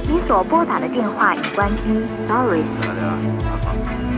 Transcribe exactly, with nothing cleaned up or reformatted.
你所拨打的电话已关机，Sorry。 对啊对啊，好好。